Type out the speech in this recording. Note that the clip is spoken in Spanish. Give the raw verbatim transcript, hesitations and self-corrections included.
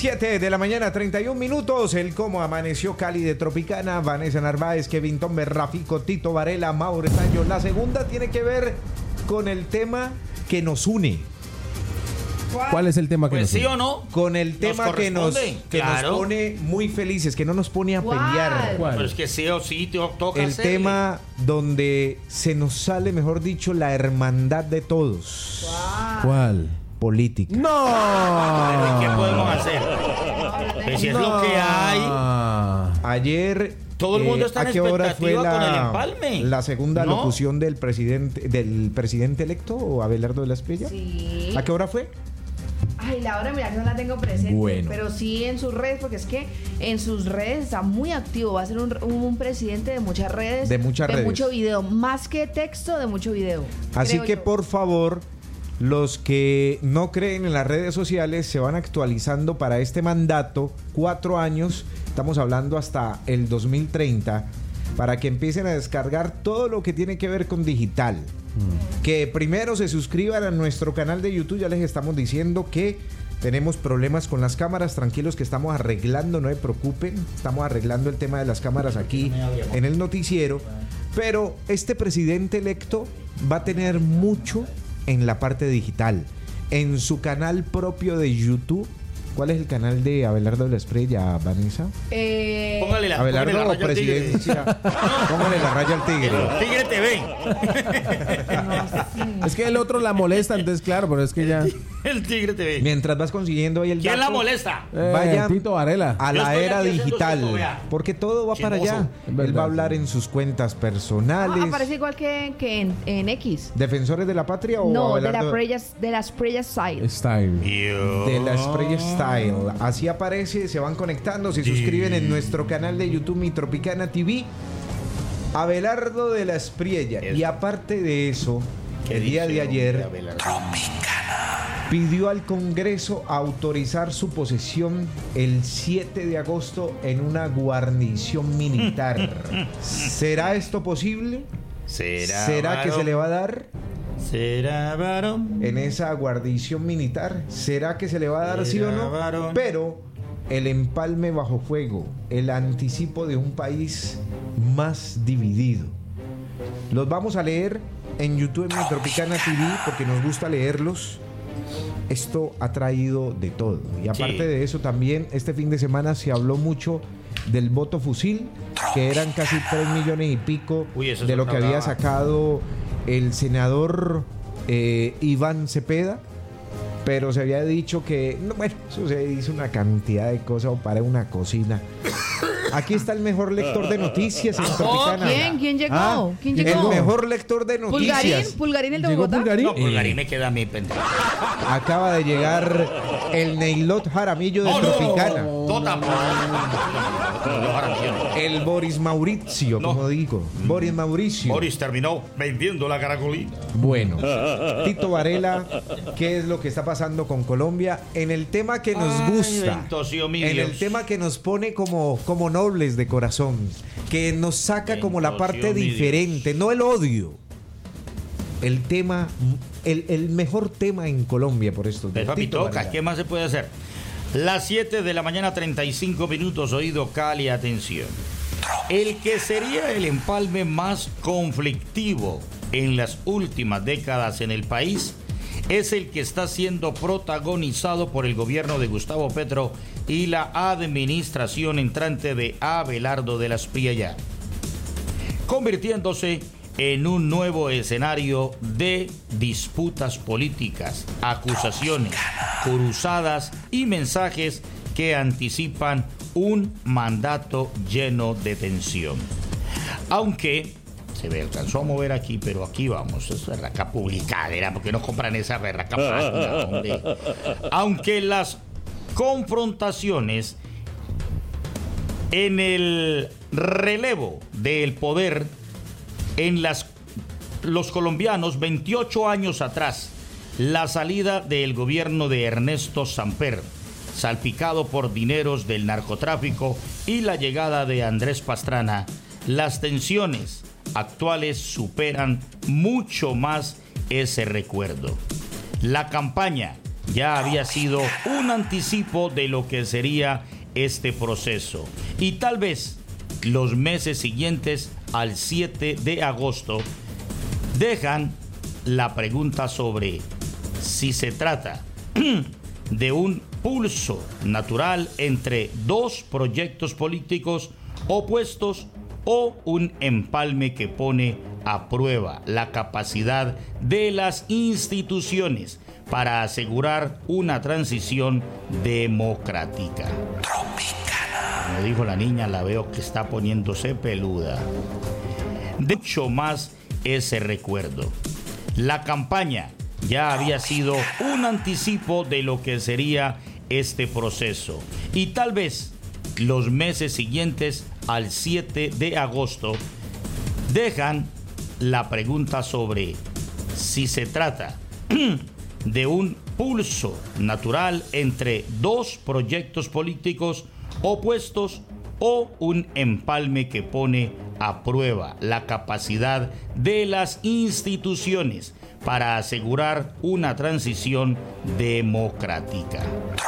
siete de la mañana, treinta y un minutos. El cómo amaneció Cali de Tropicana. Vanessa Narváez, Kevin Tomber, Rafico, Tito Varela, Mauro Estaño. La segunda tiene que ver con el tema que nos une. ¿Cuál, ¿Cuál es el tema que pues nos sí une? o no? Con el tema que, nos, que claro. nos pone muy felices, que no nos pone a pelear. ¿Cuál? Pero es que sí o sí te toca El hacerle. tema donde se nos sale, mejor dicho, la hermandad de todos. ¿Cuál? Política. Pero, ¡No! ¿qué podemos hacer? Pues si es lo que hay. Ayer, Todo el mundo está en ¿a qué hora fue expectativa la, con el empalme? la segunda ¿No? locución del presidente del presidente electo, Abelardo de la Espriella? Sí. ¿A qué hora fue? Ay, la hora, mira que no la tengo presente. Bueno. Pero sí en sus redes, porque es que en sus redes está muy activo. Va a ser un, un presidente de muchas redes. De muchas redes. De mucho video. Más que texto, de mucho video. Así creo que yo. por favor, los que no creen en las redes sociales se van actualizando para este mandato, cuatro años, estamos hablando hasta el dos mil treinta, para que empiecen a descargar todo lo que tiene que ver con digital. Mm. Que primero se suscriban a nuestro canal de YouTube, ya les estamos diciendo que tenemos problemas con las cámaras, tranquilos que estamos arreglando, no se preocupen, estamos arreglando el tema de las cámaras aquí en el noticiero, pero este presidente electo va a tener mucho en la parte digital, en su canal propio de YouTube. ¿Cuál es el canal de Abelardo de la Espriella, Vanessa? Eh, Póngale la, Abelardo póngale la o raya al tigre. presidencia. Póngale la raya al tigre. Tigre T V. no sé. Es que el otro la molesta, entonces claro, pero es que ya... El Tigre T V. Mientras vas consiguiendo ahí el ¿Quién dato, la molesta? Eh, Vayan Tito Varela. a Yo la estoy era aquí haciendo digital, esto, vea. porque todo va para Chismoso. allá. Es verdad, Él va a hablar sí. en sus cuentas Ah, personales. aparece igual que, que en, en X. ¿Defensores de la patria o No, de, la Abelardo? Prella, de las Prella Style. Style. De la Espriella Style. Así aparece, se van conectando, se suscriben en nuestro canal de YouTube Mi Tropicana T V. Abelardo de la Espriella. Eso. Y aparte de eso, ¿Qué el día dice, de ayer hombre, Abelardo? pidió al Congreso autorizar su posesión el siete de agosto en una guarnición militar. ¿Será esto posible? ¿Será, ¿Será que varón? se le va a dar ¿Será varón? en esa guarnición militar? ¿Será que se le va a dar sí o no? Varón. Pero el empalme bajo fuego, el anticipo de un país más dividido. Los vamos a leer en YouTube en Mi Tropicana T V porque nos gusta leerlos. Esto ha traído de todo. Y aparte Sí. de eso también este fin de semana se habló mucho del voto fusil, que eran casi tres millones y pico Uy, eso es de lo otra que había brava. sacado el senador eh, Iván Cepeda. Pero se había dicho que, no, bueno, eso se dice una cantidad de cosas o para una cocina. Aquí está el mejor lector de noticias en Tropicana. ¿Quién? ¿Quién llegó? Ah, ¿Quién el llegó? mejor lector de ¿Pulgarín? noticias. ¿Pulgarín el de ¿Llegó Bogotá? Pulgarín? No, Pulgarín me queda a mí pendejo. Acaba de llegar el Neilot Jaramillo de ¡Oh, no! Tropicana. No, tampoco. No, no, Jaramillo no. El Boris Mauricio, No. como digo. Boris Mauricio. Boris terminó vendiendo la caracolina. Bueno, Tito Varela, ¿qué es lo que está pasando con Colombia? En el tema que nos Ay, gusta, Ventocio, mi en Dios. el tema que nos pone como, como nobles de corazón, que nos saca como la Ventocio, parte mi diferente, no el odio. El tema, el, el mejor tema en Colombia por estos días. Pues, papi, Tito toca. Varela. ¿Qué más se puede hacer? Las siete de la mañana, treinta y cinco minutos. Oído Cali, atención. El que sería el empalme más conflictivo en las últimas décadas en el país es el que está siendo protagonizado por el gobierno de Gustavo Petro y la administración entrante de Abelardo de la Espriella, convirtiéndose en un nuevo escenario de disputas políticas, acusaciones, cruzadas y mensajes que anticipan un mandato lleno de tensión. Aunque se me alcanzó a mover aquí, pero aquí vamos, es berraca publicadera, porque no compran esa berraca página, hombre. Aunque las confrontaciones en el relevo del poder en las, los colombianos veintiocho años atrás, la salida del gobierno de Ernesto Samper, salpicado por dineros del narcotráfico, y la llegada de Andrés Pastrana, las tensiones actuales superan mucho más ese recuerdo. La campaña ya había sido un anticipo de lo que sería este proceso. Y tal vez los meses siguientes al siete de agosto dejan la pregunta sobre si se trata de un pulso natural entre dos proyectos políticos opuestos o un empalme que pone a prueba la capacidad de las instituciones para asegurar una transición democrática. Como dijo la niña, la veo que está poniéndose peluda. De hecho, más ese recuerdo. La campaña ya había sido un anticipo de lo que sería este proceso. Y tal vez los meses siguientes al siete de agosto dejan la pregunta sobre si se trata de un pulso natural entre dos proyectos políticos opuestos o un empalme que pone a prueba la capacidad de las instituciones para asegurar una transición democrática.